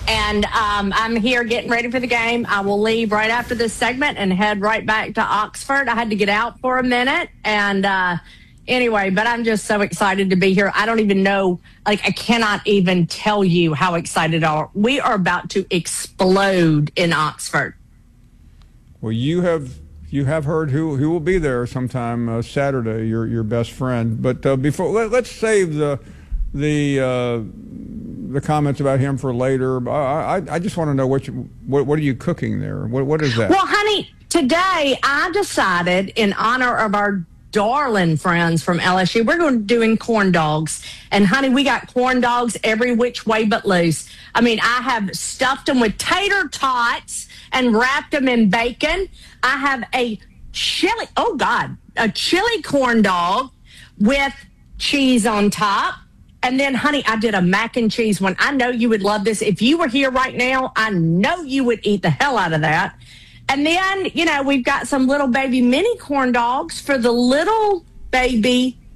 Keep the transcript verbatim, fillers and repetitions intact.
And um, I'm here getting ready for the game. I will leave right after this segment and head right back to Oxford. I had to get out for a minute. And uh, anyway, but I'm just so excited to be here. I don't even know, like, I cannot even tell you how excited are. We are about to explode in Oxford. Well, you have you have heard who who will be there sometime uh, Saturday, your your best friend. But uh, before, let, let's save the the uh, the comments about him for later. I I, I just want to know what you what what are you cooking there? What what is that? Well, honey, today I decided in honor of our darling friends from L S U, we're going to doing corn dogs. And honey, we got corn dogs every which way but loose. I mean, I have stuffed them with tater tots and wrapped them in bacon. I have a chili, oh God, a chili corn dog with cheese on top. And then, honey, I did a mac and cheese one. I know you would love this. If you were here right now, I know you would eat the hell out of that. And then, you know, we've got some little baby mini corn dogs for the little baby